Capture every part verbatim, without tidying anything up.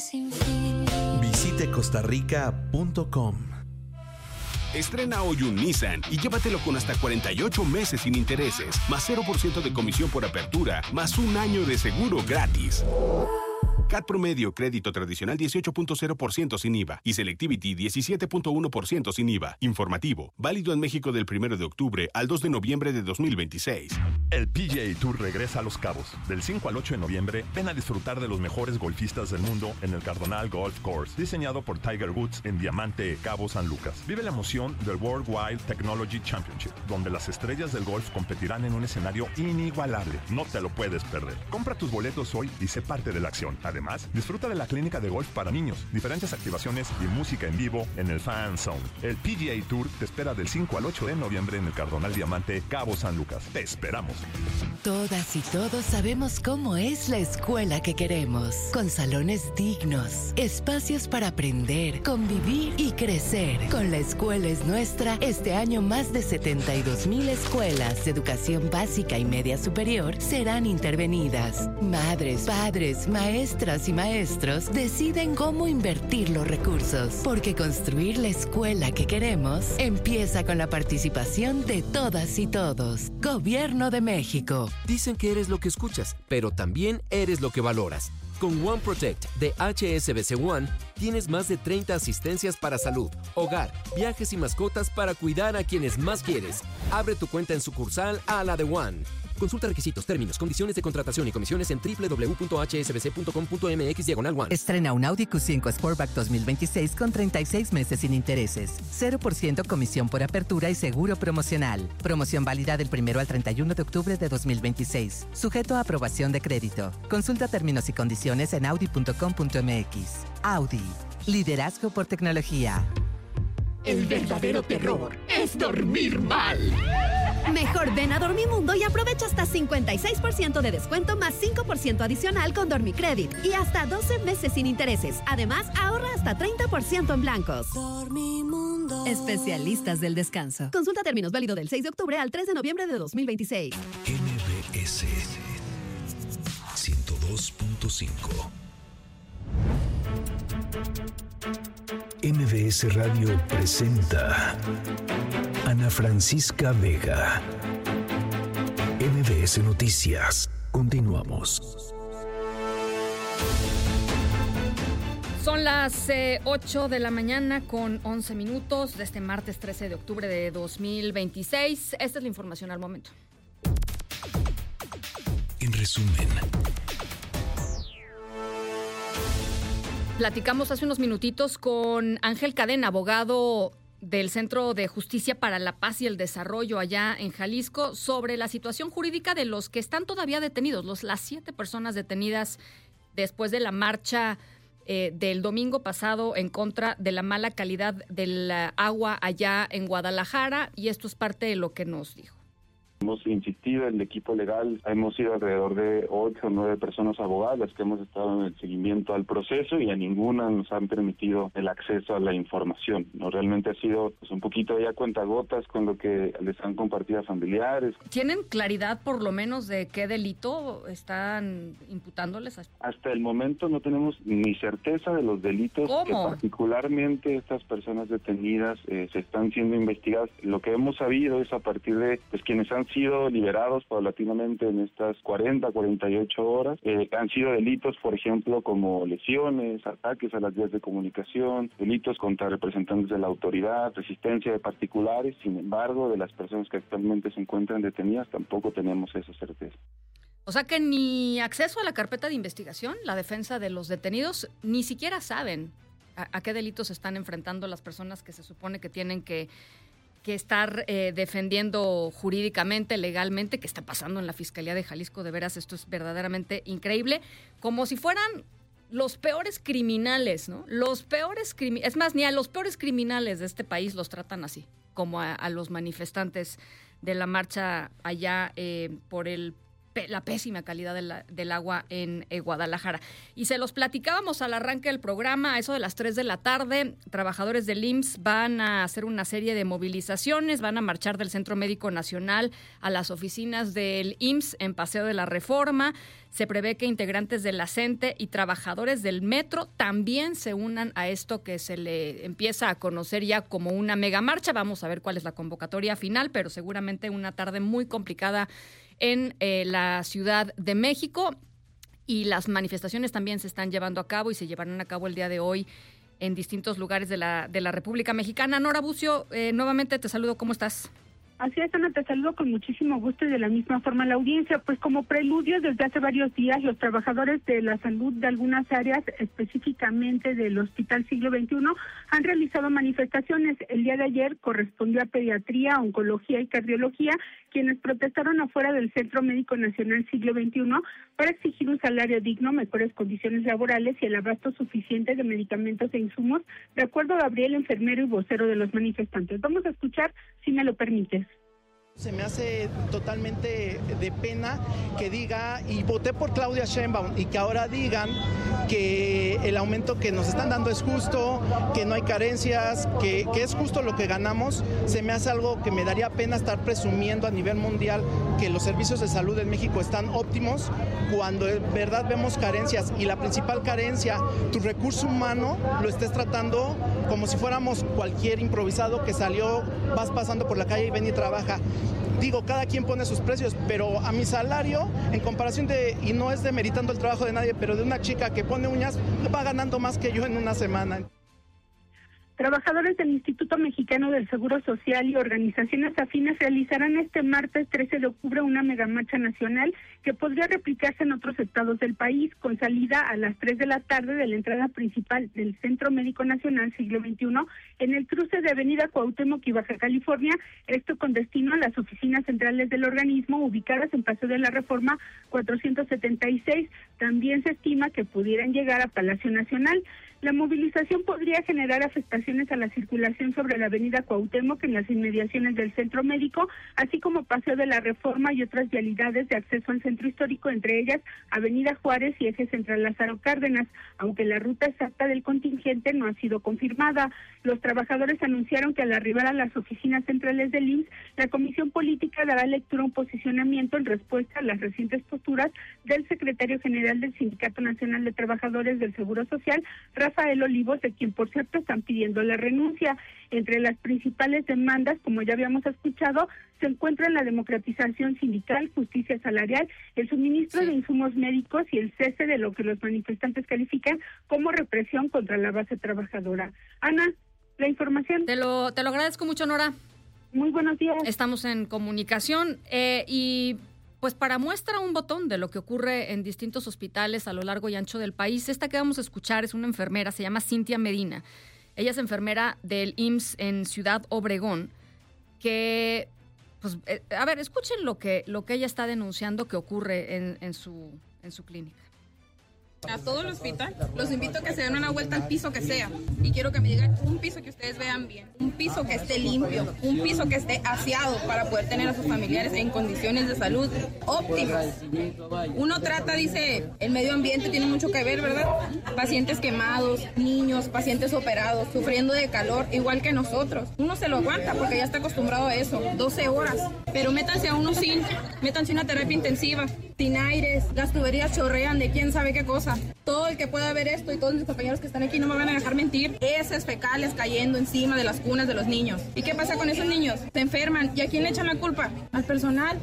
sin fin. Visite costarrica punto com. Estrena hoy un Nissan y llévatelo con hasta cuarenta y ocho meses sin intereses, más cero por ciento de comisión por apertura, más un año de seguro gratis. C A T promedio, crédito tradicional dieciocho punto cero por ciento sin I V A y Selectivity diecisiete punto uno por ciento sin I V A. Informativo, válido en México del primero de octubre al dos de noviembre de dos mil veintiséis. El P G A Tour regresa a Los Cabos. Del cinco al ocho de noviembre, ven a disfrutar de los mejores golfistas del mundo en el Cardinal Golf Course, diseñado por Tiger Woods en Diamante, Cabo San Lucas. Vive la emoción del World Wide Technology Championship, donde las estrellas del golf competirán en un escenario inigualable. No te lo puedes perder. Compra tus boletos hoy y sé parte de la acción. Además, disfruta de la clínica de golf para niños, diferentes activaciones y música en vivo en el Fan Zone. El P G A Tour te espera del cinco al ocho de noviembre en el Cardinal Diamante, Cabo San Lucas. Te esperamos. Todas y todos sabemos cómo es la escuela que queremos, con salones dignos, espacios para aprender, convivir y crecer. Con La Escuela es Nuestra, este año más de setenta y dos mil escuelas de educación básica y media superior serán intervenidas. Madres, padres, maestras y maestros deciden cómo invertir los recursos, porque construir la escuela que queremos empieza con la participación de todas y todos. Gobierno de México. Dicen que eres lo que escuchas, pero también eres lo que valoras. Con One Protect de H S B C One, tienes más de treinta asistencias para salud, hogar, viajes y mascotas para cuidar a quienes más quieres. Abre tu cuenta en sucursal a la de One. Consulta requisitos, términos, condiciones de contratación y comisiones en doble u doble u doble u punto h s b c punto com punto m x diagonal one. Estrena un Audi Q cinco Sportback dos mil veintiséis con treinta y seis meses sin intereses. cero por ciento comisión por apertura y seguro promocional. Promoción válida del primero al treinta y uno de octubre de dos mil veintiséis. Sujeto a aprobación de crédito. Consulta términos y condiciones en audi punto com punto m x. Audi. Liderazgo por tecnología. El verdadero terror es dormir mal. Mejor ven a Dormimundo y aprovecha hasta cincuenta y seis por ciento de descuento más cinco por ciento adicional con Dormicredit y hasta doce meses sin intereses. Además, ahorra hasta treinta por ciento en blancos. Dormimundo. Especialistas del descanso. Consulta términos válido del seis de octubre al tres de noviembre de dos mil veintiséis. M B S ciento dos punto cinco. M B S Radio presenta Ana Francisca Vega. M B S Noticias. Continuamos. Son las eh, ocho de la mañana con once minutos de este martes trece de octubre de dos mil veintiséis. Esta es la información al momento. En resumen, platicamos hace unos minutitos con Ángel Cadena, abogado del Centro de Justicia para la Paz y el Desarrollo allá en Jalisco, sobre la situación jurídica de los que están todavía detenidos, los, las siete personas detenidas después de la marcha eh, del domingo pasado en contra de la mala calidad del agua allá en Guadalajara, y esto es parte de lo que nos dijo. Hemos insistido en el equipo legal, hemos sido alrededor de ocho o nueve personas abogadas las que hemos estado en el seguimiento al proceso y a ninguna nos han permitido el acceso a la información. No, realmente ha sido pues, un poquito ya cuentagotas con lo que les han compartido a familiares. ¿Tienen claridad por lo menos de qué delito están imputándoles? Hasta el momento no tenemos ni certeza de los delitos. ¿Cómo? Que particularmente estas personas detenidas eh, se están siendo investigadas. Lo que hemos sabido es a partir de pues, quienes han sido liberados paulatinamente en estas cuarenta, cuarenta y ocho horas. Eh, han sido delitos, por ejemplo, como lesiones, ataques a las vías de comunicación, delitos contra representantes de la autoridad, resistencia de particulares. Sin embargo, de las personas que actualmente se encuentran detenidas, tampoco tenemos esa certeza. O sea que ni acceso a la carpeta de investigación, la defensa de los detenidos, ni siquiera saben a, a qué delitos se están enfrentando las personas que se supone que tienen que que estar eh, defendiendo jurídicamente, legalmente. ¿Qué está pasando en la Fiscalía de Jalisco? De veras, esto es verdaderamente increíble. Como si fueran los peores criminales, ¿no? Los peores criminales, es más, ni a los peores criminales de este país los tratan así, como a, a los manifestantes de la marcha allá eh, por el pe- la pésima calidad de la, del agua en eh, Guadalajara. Y se los platicábamos al arranque del programa, a eso de las tres de la tarde. Trabajadores del I M S S van a hacer una serie de movilizaciones, van a marchar del Centro Médico Nacional a las oficinas del I M S S en Paseo de la Reforma. Se prevé que integrantes de la CENTE y trabajadores del metro también se unan a esto que se le empieza a conocer ya como una megamarcha. Vamos a ver cuál es la convocatoria final, pero seguramente una tarde muy complicada en eh, la Ciudad de México. Y las manifestaciones también se están llevando a cabo y se llevarán a cabo el día de hoy en distintos lugares de la, de la República Mexicana. Nora Bucio, eh, nuevamente te saludo. ¿Cómo estás? Así es, Ana, te saludo con muchísimo gusto y de la misma forma la audiencia. Pues como preludio, desde hace varios días, los trabajadores de la salud de algunas áreas, específicamente del Hospital Siglo veintiuno, han realizado manifestaciones. El día de ayer correspondió a Pediatría, Oncología y Cardiología, quienes protestaron afuera del Centro Médico Nacional Siglo veintiuno para exigir un salario digno, mejores condiciones laborales y el abasto suficiente de medicamentos e insumos, de acuerdo a Gabriel, enfermero y vocero de los manifestantes. Vamos a escuchar, si me lo permites. Se me hace totalmente de pena que diga, y voté por Claudia Sheinbaum, y que ahora digan que el aumento que nos están dando es justo, que no hay carencias, que, que es justo lo que ganamos. Se me hace algo que me daría pena estar presumiendo a nivel mundial que los servicios de salud en México están óptimos, cuando en verdad vemos carencias, y la principal carencia, tu recurso humano lo estés tratando como si fuéramos cualquier improvisado que salió, vas pasando por la calle y ven y trabaja. Digo, cada quien pone sus precios, pero a mi salario, en comparación de, y no es demeritando el trabajo de nadie, pero de una chica que pone uñas, va ganando más que yo en una semana. Trabajadores del Instituto Mexicano del Seguro Social y organizaciones afines realizarán este martes trece de octubre una megamarcha nacional que podría replicarse en otros estados del país, con salida a las tres de la tarde de la entrada principal del Centro Médico Nacional Siglo veintiuno en el cruce de Avenida Cuauhtémoc y Baja California, esto con destino a las oficinas centrales del organismo ubicadas en Paseo de la Reforma cuatrocientos setenta y seis. También se estima que pudieran llegar a Palacio Nacional. La movilización podría generar afectaciones a la circulación sobre la avenida Cuauhtémoc en las inmediaciones del Centro Médico, así como Paseo de la Reforma y otras vialidades de acceso al centro histórico, entre ellas Avenida Juárez y Eje Central Lázaro Cárdenas, aunque la ruta exacta del contingente no ha sido confirmada. Los trabajadores anunciaron que al arribar a las oficinas centrales del I M S S, la Comisión Política dará lectura a un posicionamiento en respuesta a las recientes posturas del secretario general del Sindicato Nacional de Trabajadores del Seguro Social, Rafael Olivos, de quien por cierto están pidiendo la renuncia. Entre las principales demandas, como ya habíamos escuchado, se encuentran la democratización sindical, justicia salarial, el suministro sí. de insumos médicos y el cese de lo que los manifestantes califican como represión contra la base trabajadora. Ana, la información. Te lo, te lo agradezco mucho, Nora. Muy buenos días. Estamos en comunicación eh, y... Pues para muestra un botón de lo que ocurre en distintos hospitales a lo largo y ancho del país, esta que vamos a escuchar es una enfermera, se llama Cintia Medina. Ella es enfermera del I M S S en Ciudad Obregón, que, pues, eh, a ver, escuchen lo que, lo que ella está denunciando que ocurre en, en, su, en su clínica. A todo el hospital, los invito a que se den una vuelta al piso que sea. Y quiero que me digan un piso que ustedes vean bien. Un piso que esté limpio, un piso que esté aseado para poder tener a sus familiares en condiciones de salud óptimas. Uno trata, dice, el medio ambiente tiene mucho que ver, ¿verdad? Pacientes quemados, niños, pacientes operados, sufriendo de calor, igual que nosotros. Uno se lo aguanta porque ya está acostumbrado a eso, doce horas. Pero métanse a uno sin, métanse a una terapia intensiva, sin aires, las tuberías chorrean de quién sabe qué cosa. Todo el que pueda ver esto y todos mis compañeros que están aquí no me van a dejar mentir. Heces fecales cayendo encima de las cunas de los niños. ¿Y qué pasa con esos niños? Se enferman. ¿Y a quién le echan la culpa? Al personal.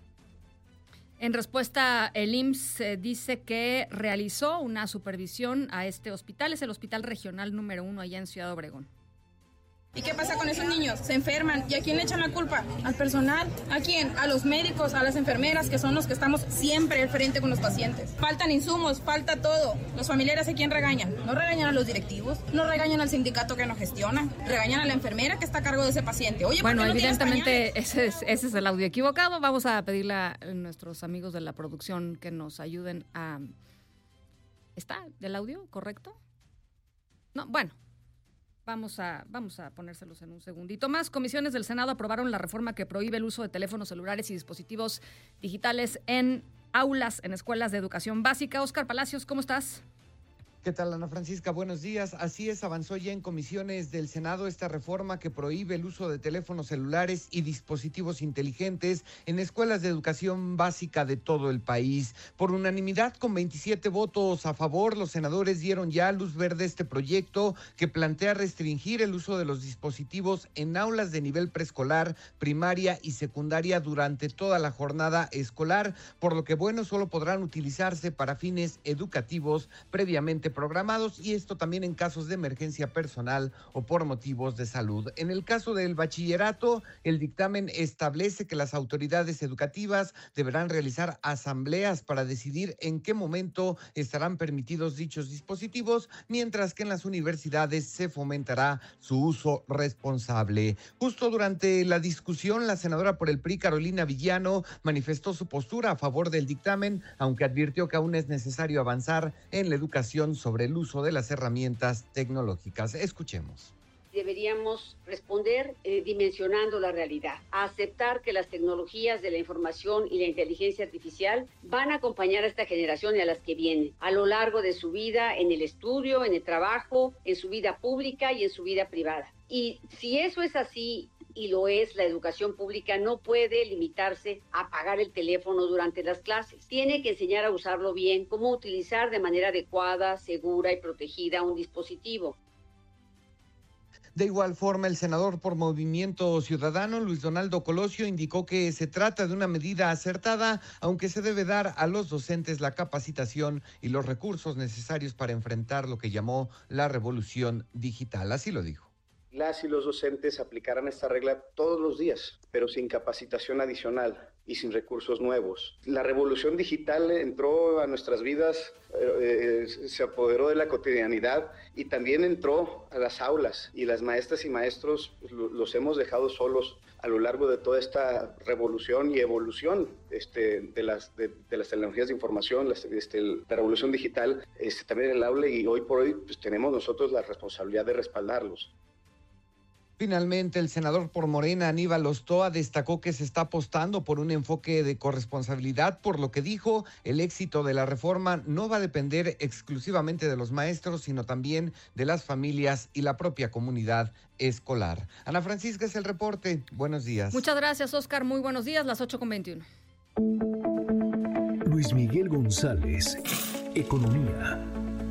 En respuesta, el I M S S eh, dice que realizó una supervisión a este hospital. Es el hospital regional número uno allá en Ciudad Obregón. ¿Y qué pasa con esos niños? Se enferman. ¿Y a quién le echan la culpa? Al personal. ¿A quién? A los médicos, a las enfermeras, que son los que estamos siempre al frente con los pacientes. Faltan insumos, falta todo. Los familiares, ¿a quién regañan? No regañan a los directivos, no regañan al sindicato que nos gestiona, regañan a la enfermera que está a cargo de ese paciente. Oye, bueno, ¿por qué no evidentemente ese es, ese es el audio equivocado. Vamos a pedirle a nuestros amigos de la producción que nos ayuden a... ¿Está el audio correcto? No, bueno. Vamos a, vamos a ponérselos en un segundito más. Comisiones del Senado aprobaron la reforma que prohíbe el uso de teléfonos celulares y dispositivos digitales en aulas en escuelas de educación básica. Óscar Palacios, ¿cómo estás? ¿Qué tal, Ana Francisca? Buenos días. Así es, avanzó ya en comisiones del Senado esta reforma que prohíbe el uso de teléfonos celulares y dispositivos inteligentes en escuelas de educación básica de todo el país. Por unanimidad, con veintisiete votos a favor, los senadores dieron ya luz verde a este proyecto que plantea restringir el uso de los dispositivos en aulas de nivel preescolar, primaria y secundaria durante toda la jornada escolar, por lo que, bueno, solo podrán utilizarse para fines educativos previamente programados, y esto también en casos de emergencia personal o por motivos de salud. En el caso del bachillerato, el dictamen establece que las autoridades educativas deberán realizar asambleas para decidir en qué momento estarán permitidos dichos dispositivos, mientras que en las universidades se fomentará su uso responsable. Justo durante la discusión, la senadora por el P R I, Carolina Villano, manifestó su postura a favor del dictamen, aunque advirtió que aún es necesario avanzar en la educación sobre el uso de las herramientas tecnológicas. Escuchemos. Deberíamos responder eh, dimensionando la realidad, a aceptar que las tecnologías de la información y la inteligencia artificial van a acompañar a esta generación y a las que vienen a lo largo de su vida, en el estudio, en el trabajo, en su vida pública y en su vida privada. Y si eso es así, y lo es, la educación pública no puede limitarse a apagar el teléfono durante las clases. Tiene que enseñar a usarlo bien, cómo utilizar de manera adecuada, segura y protegida un dispositivo. De igual forma, el senador por Movimiento Ciudadano, Luis Donaldo Colosio, indicó que se trata de una medida acertada, aunque se debe dar a los docentes la capacitación y los recursos necesarios para enfrentar lo que llamó la revolución digital. Así lo dijo. Las y los docentes aplicarán esta regla todos los días, pero sin capacitación adicional y sin recursos nuevos. La revolución digital entró a nuestras vidas, eh, se apoderó de la cotidianidad y también entró a las aulas, y las maestras y maestros pues, los hemos dejado solos a lo largo de toda esta revolución y evolución este, de, las, de, de las tecnologías de información, las, este, la revolución digital, este, también en el aula, y hoy por hoy pues, tenemos nosotros la responsabilidad de respaldarlos. Finalmente, el senador por Morena, Aníbal Ostoa, destacó que se está apostando por un enfoque de corresponsabilidad, por lo que dijo, el éxito de la reforma no va a depender exclusivamente de los maestros, sino también de las familias y la propia comunidad escolar. Ana Francisca, es el reporte. Buenos días. Muchas gracias, Óscar. Muy buenos días, las ocho con veintiuno. Luis Miguel González, Economía.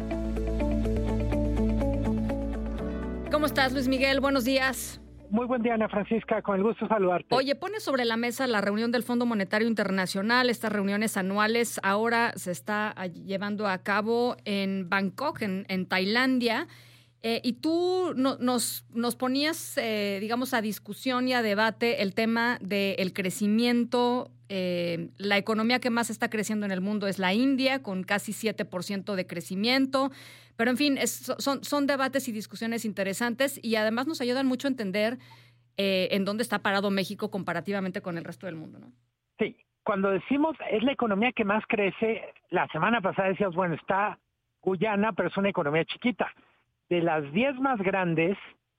¿Cómo estás, Luis Miguel? Buenos días. Muy buen día, Ana Francisca, con el gusto de saludarte. Oye, pone sobre la mesa la reunión del Fondo Monetario Internacional. Estas reuniones anuales ahora se está llevando a cabo en Bangkok, en, en Tailandia. Eh, y tú no, nos, nos ponías, eh, digamos, a discusión y a debate el tema del crecimiento. Eh, la economía que más está creciendo en el mundo es la India, con casi siete por ciento de crecimiento. Pero, en fin, es, son, son debates y discusiones interesantes, y además nos ayudan mucho a entender eh, en dónde está parado México comparativamente con el resto del mundo, ¿no? Sí, cuando decimos es la economía que más crece, la semana pasada decías, bueno, está Guyana, pero es una economía chiquita. De las diez más grandes,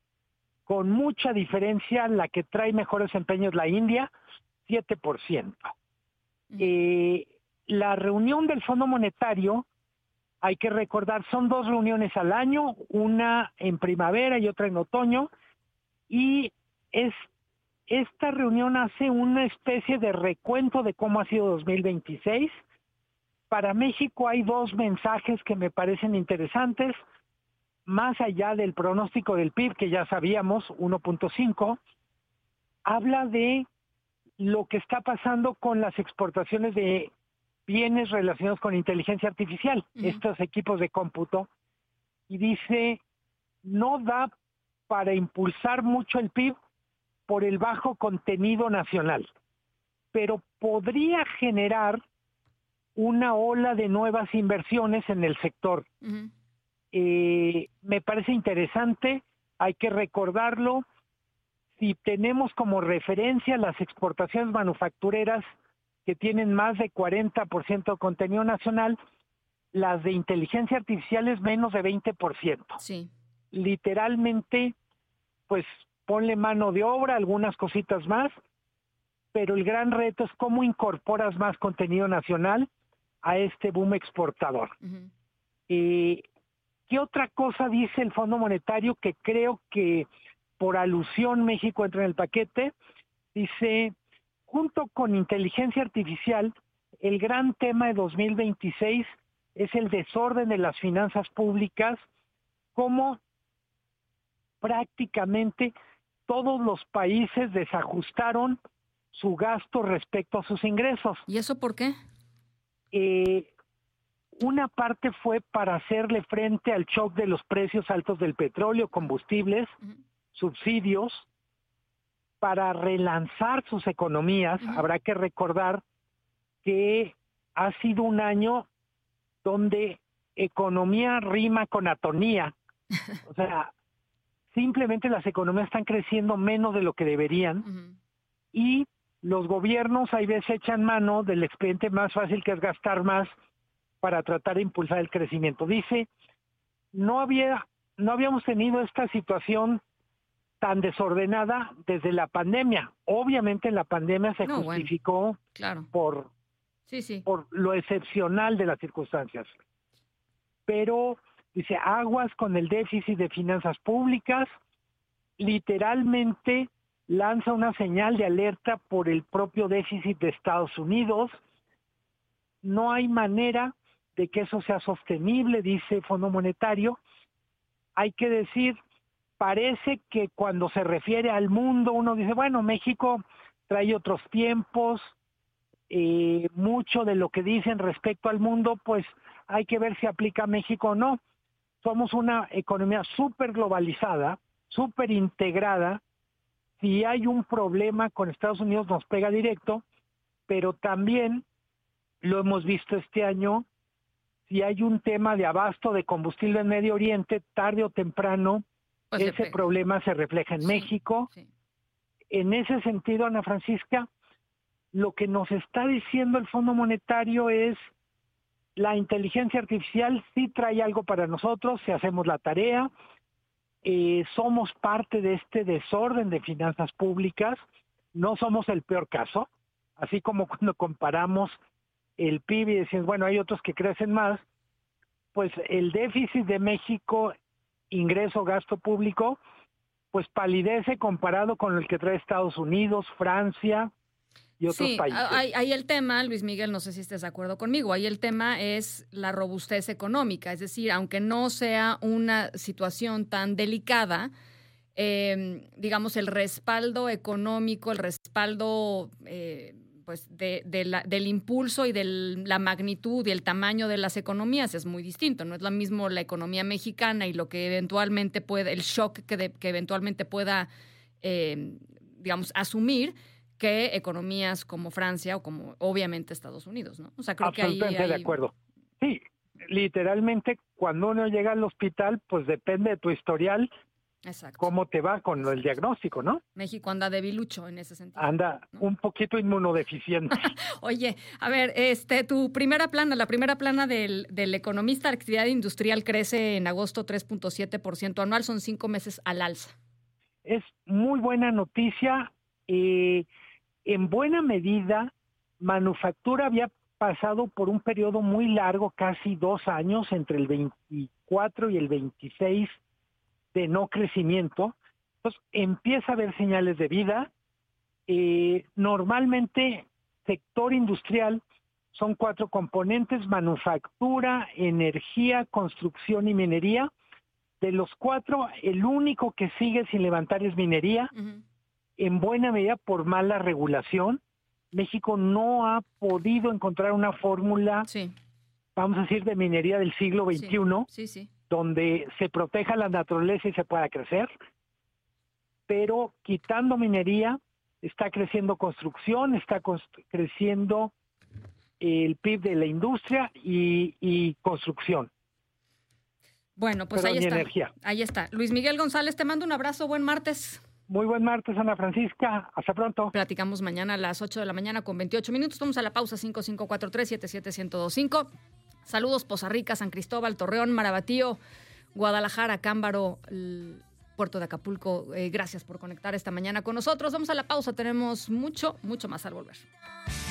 con mucha diferencia, la que trae mejor desempeño es la India, siete por ciento. Uh-huh. Eh, la reunión del Fondo Monetario, hay que recordar, son dos reuniones al año, una en primavera y otra en otoño, y es, esta reunión hace una especie de recuento de cómo ha sido dos mil veintiséis. Para México hay dos mensajes que me parecen interesantes. Más allá del pronóstico del P I B, que ya sabíamos, uno punto cinco, habla de lo que está pasando con las exportaciones de bienes relacionados con inteligencia artificial, uh-huh. estos equipos de cómputo, y dice, no da para impulsar mucho el P I B por el bajo contenido nacional, pero podría generar una ola de nuevas inversiones en el sector. Uh-huh. Eh, me parece interesante, hay que recordarlo. Si tenemos como referencia las exportaciones manufactureras que tienen más de cuarenta por ciento de contenido nacional, las de inteligencia artificial es menos de veinte por ciento. Sí. Literalmente, pues ponle mano de obra, algunas cositas más, pero el gran reto es cómo incorporas más contenido nacional a este boom exportador. Uh-huh. Eh, ¿Qué otra cosa dice el Fondo Monetario que creo que por alusión México entra en el paquete? Dice, junto con inteligencia artificial, el gran tema de dos mil veintiséis es el desorden de las finanzas públicas, cómo prácticamente todos los países desajustaron su gasto respecto a sus ingresos. ¿Y eso por qué? Eh, una parte fue para hacerle frente al shock de los precios altos del petróleo, combustibles, uh-huh. subsidios, para relanzar sus economías. Uh-huh. Habrá que recordar que ha sido un año donde economía rima con atonía. O sea, simplemente las economías están creciendo menos de lo que deberían. Uh-huh. Y los gobiernos hay veces echan mano del expediente más fácil, que es gastar más para tratar de impulsar el crecimiento. Dice, no había, no habíamos tenido esta situación tan desordenada desde la pandemia. Obviamente la pandemia se no, justificó bueno, claro. por, sí, sí. por lo excepcional de las circunstancias. Pero, dice, aguas con el déficit de finanzas públicas, literalmente lanza una señal de alerta por el propio déficit de Estados Unidos. No hay manera de que eso sea sostenible, dice el Fondo Monetario. Hay que decir, parece que cuando se refiere al mundo, uno dice, bueno, México trae otros tiempos, eh, mucho de lo que dicen respecto al mundo, pues hay que ver si aplica a México o no. Somos una economía súper globalizada, súper integrada. Si hay un problema con Estados Unidos nos pega directo, pero también lo hemos visto este año, si hay un tema de abasto de combustible en Medio Oriente, tarde o temprano, pues ese problema se refleja en sí, México. Sí. En ese sentido, Ana Francisca, lo que nos está diciendo el Fondo Monetario es la inteligencia artificial sí trae algo para nosotros si hacemos la tarea. Eh, somos parte de este desorden de finanzas públicas, no somos el peor caso, así como cuando comparamos el P I B y decimos, bueno, hay otros que crecen más, pues el déficit de México, ingreso, gasto público, pues palidece comparado con el que trae Estados Unidos, Francia y otros sí, países. Ahí, ahí el tema, Luis Miguel, no sé si estés de acuerdo conmigo, ahí el tema es la robustez económica, es decir, aunque no sea una situación tan delicada, eh, digamos, el respaldo económico, el respaldo eh, pues de, de la, del impulso y de la magnitud y el tamaño de las economías es muy distinto. No es lo mismo la economía mexicana y lo que eventualmente puede, el shock que, de, que eventualmente pueda, eh, digamos, asumir, que economías como Francia o como obviamente Estados Unidos, ¿no? O sea, creo que ahí, Absolutamente ahí... de acuerdo. Sí, literalmente cuando uno llega al hospital, pues depende de tu historial, exacto, cómo te va con el diagnóstico, ¿no? México anda debilucho en ese sentido. Anda ¿no? un poquito inmunodeficiente. Oye, a ver, este, tu primera plana, la primera plana del, del economista, la actividad industrial crece en agosto tres punto siete por ciento anual, son cinco meses al alza. Es muy buena noticia. Eh, en buena medida, manufactura había pasado por un periodo muy largo, casi dos años, entre el veinticuatro y el veintiséis, de no crecimiento. Entonces empieza a haber señales de vida. Eh, normalmente, sector industrial son cuatro componentes: manufactura, energía, construcción y minería. De los cuatro, el único que sigue sin levantar es minería. Uh-huh. En buena medida por mala regulación. México no ha podido encontrar una fórmula, sí, vamos a decir, de minería del siglo veintiuno, sí, sí, sí, donde se proteja la naturaleza y se pueda crecer. Pero quitando minería, está creciendo construcción, está constru- creciendo el P I B de la industria y, y construcción. Bueno, pues Pero ahí está. Energía. Ahí está. Luis Miguel González, te mando un abrazo. Buen martes. Muy buen martes, Ana Francisca. Hasta pronto. Platicamos mañana a las ocho de la mañana con veintiocho minutos. Vamos a la pausa. Cinco cinco cuatro tres siete siete uno cero dos cinco. Saludos Poza Rica, San Cristóbal, Torreón, Marabatío, Guadalajara, Cámbaro, puerto de Acapulco. Eh, gracias por conectar esta mañana con nosotros. Vamos a la pausa, tenemos mucho, mucho más al volver.